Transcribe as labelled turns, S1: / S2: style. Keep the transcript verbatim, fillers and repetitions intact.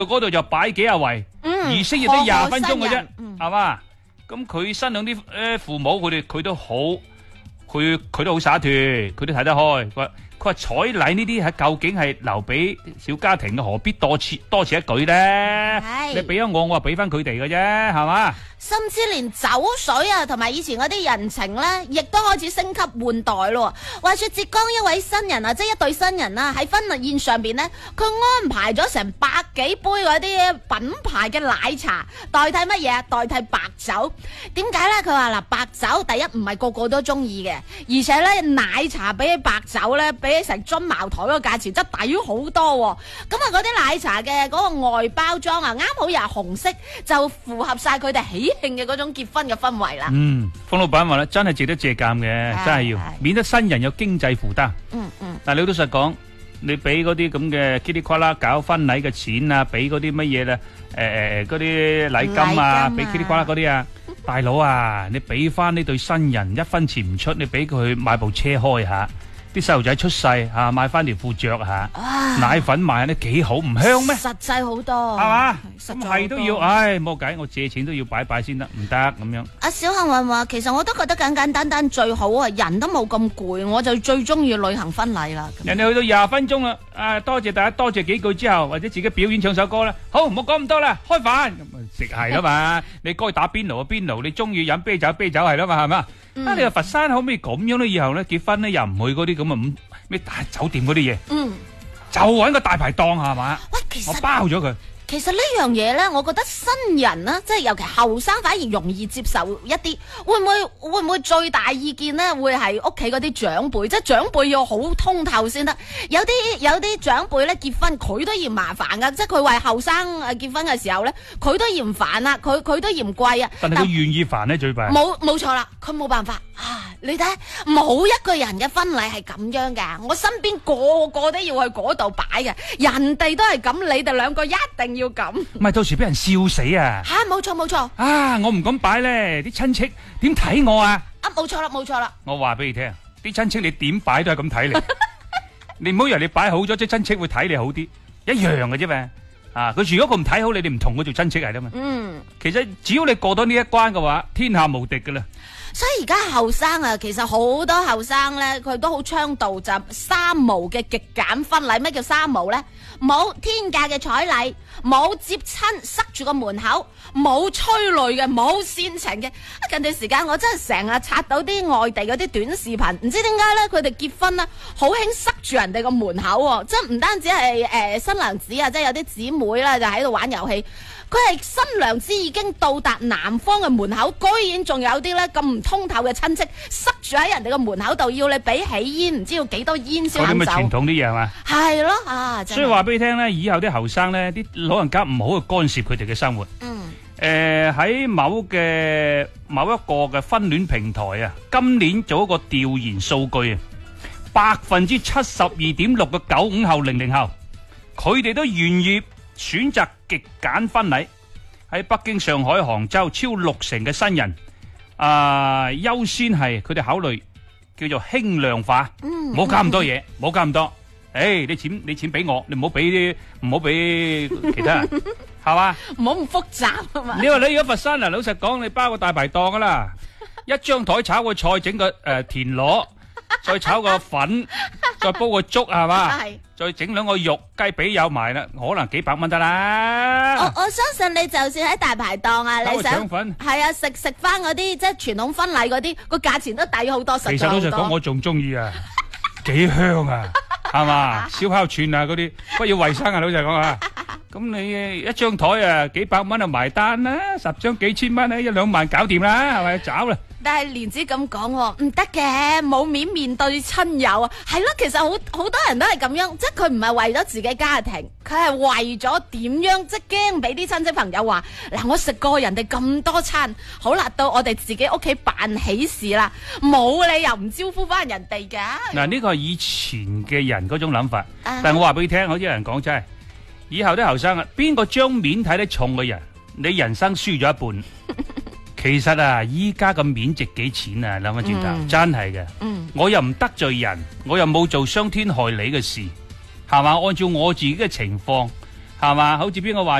S1: 嗰度就擺幾廿圍，儀式亦都廿分鐘嘅啫，係嘛？咁佢新娘啲誒父母佢哋佢都好，佢佢都好灑脫，佢都睇得開。佢話佢話彩禮呢啲係究竟係留俾小家庭嘅，何必多此多此一舉咧？你俾咗我，我話俾翻佢哋嘅啫，係嘛？
S2: 甚至連酒水啊，同埋以前嗰啲人情咧，亦都開始升級換代咯。話說浙江一位新人啊，即係一對新人啊，喺婚宴上邊呢，佢安排咗成百幾杯嗰啲品牌嘅奶茶，代替乜嘢？代替白酒。點解呢？佢話嗱，白酒第一唔係個個都中意嘅，而且咧奶茶比起白酒咧，比起成樽茅台嗰個價錢真係抵好多。咁啊，嗰啲奶茶嘅嗰個外包裝啊，啱好又係紅色，就符合晒佢哋喜慶嘅嗰種結婚嘅氛圍啦。
S1: 嗯，方老闆話咧，真係值得借鑒嘅，真係要，免得新人有經濟負擔。嗯嗯。但係你老實講，你俾嗰啲咁嘅嘰里呱啦搞婚禮嘅錢啊，俾嗰啲乜嘢咧？誒誒誒，嗰啲禮金啊，俾嘰里呱啦嗰啲啊，大佬啊，你俾翻呢對新人一分錢唔出，你俾佢買部車開下。啲細路仔出世吓，買翻條褲着下，奶粉買咧幾好，唔香咩？
S2: 實際好多，
S1: 係嘛？咁係都要，唉，冇計，我借錢都要擺擺先得，唔得咁樣。
S2: 阿小幸運話，其實我都覺得簡簡單單最好啊，人都冇咁攰，我就最中意旅行婚禮啦。
S1: 人哋去到廿分鐘啦，啊，多謝大家，多謝幾句之後，或者自己表演唱首歌啦。好，唔好講咁多啦，開飯咁啊，食係啦嘛。你該打邊爐啊邊爐，你中意飲啤酒啤酒係啦嘛，係嘛？啊！你話佛山可唔可以咁樣咧？以後咧結婚咧又唔去嗰啲咁啊咩大酒店嗰啲嘢，嗯，就搵個大排檔係嘛？
S2: 喂，其實
S1: 我包咗佢。
S2: 其實呢樣嘢咧，我覺得新人啦，即係尤其後生反而容易接受一啲。會唔會會唔會最大意見咧？會係屋企嗰啲長輩，即係長輩要好通透先得。有啲有啲長輩咧結婚，佢都嫌麻煩噶，即係佢為後生誒結婚嘅時候咧，佢都嫌煩啦，佢佢都嫌貴啊。
S1: 但係佢願意煩咧最弊。
S2: 冇冇錯啦，佢冇辦法啊！你睇冇一個人嘅婚禮係咁樣噶，我身邊個個都要去嗰度擺嘅，人哋都係咁，你哋兩個一定要。要咁，
S1: 唔係到時俾人笑死啊！
S2: 吓，冇錯冇錯
S1: 啊！我唔敢擺咧，啲親戚點睇我啊？
S2: 啊，冇錯啦冇錯啦！
S1: 我話俾你聽，啲親戚你點擺都係咁睇你，你唔好以為你擺好咗，即係親戚會睇你好啲，一樣嘅啫嘛。啊，佢如果佢唔睇好你，你唔同佢做親戚係啦嘛。嗯，其實只要你過到呢一關嘅話，天下無敵噶啦。
S2: 所以而家後生啊，其實好多後生咧，佢都好倡導就三無嘅極簡婚禮。咩叫三無咧？冇天價嘅彩禮，冇接親塞住個門口，冇催淚嘅，冇煽情嘅。近段時間我真係成日刷到啲外地嗰啲短視頻，唔知點解咧，佢哋結婚啦，好興塞住人哋個門口喎。即係唔單止係誒、呃、新娘子啊，即係有啲姊妹啦，就喺度玩遊戲。佢係新娘子已經到達男方嘅門口，居然仲有啲咧咁唔通透嘅親戚塞住喺人哋個門口度，要你俾起煙，唔知要幾多煙先肯走。嗰啲咪傳
S1: 統啲嘢係嘛？
S2: 係咯啊！
S1: 所以話俾你聽咧，以後啲後生咧，啲老人家唔好去干涉佢哋嘅生活。嗯。誒，喺某嘅某一個嘅婚戀平台啊，今年做一個調研數據啊，百分之七十二點六嘅九五後、零零後，佢哋都願意選擇極簡婚禮。喺北京、上海、杭州，超六成嘅新人啊，優先係佢哋考慮叫做輕量化，唔好加咁多嘢，唔好加咁多。誒，你錢你錢俾我，你唔好俾啲，唔好俾其他人，係嘛？
S2: 唔好咁複雜啊嘛。
S1: 你話你如果佛山啊，老實講，你包個大排檔噶啦，一張台炒個菜，整個誒田螺，再炒個粉，再煲個粥，係嘛？係。再整兩個肉雞髀有埋啦，可能幾百蚊得啦。
S2: 我我相信你就算喺大排檔啊，你想係啊食食翻嗰啲即係傳統婚禮嗰啲，個價錢都抵好多，實在好多。其實老實講，
S1: 我仲中意啊，幾香啊，係嘛？燒烤串啊嗰啲，不要衛生啊，老實講啊。咁你一張台啊幾百蚊就埋單啦，十張幾千蚊咧，一兩萬搞掂啦，係咪？找啦。
S2: 但係蓮子咁講，唔得嘅，冇面面對親友啊，係咯，其實好好多人都係咁樣，即係佢唔係為咗自己家庭，佢係為咗點樣，即係驚俾啲親戚朋友話，嗱，我食過人哋咁多餐，好啦，到我哋自己屋企辦喜事啦，冇理由唔招呼翻人哋噶。
S1: 嗱，呢個係以前嘅人嗰種諗法，但係我話俾你聽，好似有人講真係，以後啲後生啊，邊個將面睇得重嘅人，你人生輸咗一半。其實啊，依家個面值幾錢啊？諗翻轉頭，嗯、真係嘅。嗯、我又唔得罪人，我又冇做傷天害理嘅事，係嘛？按照我自己嘅情況， 係嘛？好似邊個話